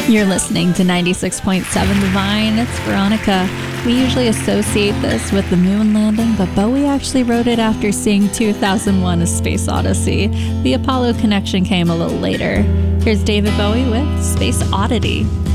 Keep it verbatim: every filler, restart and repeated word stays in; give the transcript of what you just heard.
You're listening to ninety-six point seven The Vine. It's Veronica. We usually associate this with the moon landing, but Bowie actually wrote it after seeing two thousand one: A Space Odyssey. The Apollo connection came a little later. Here's David Bowie with Space Oddity.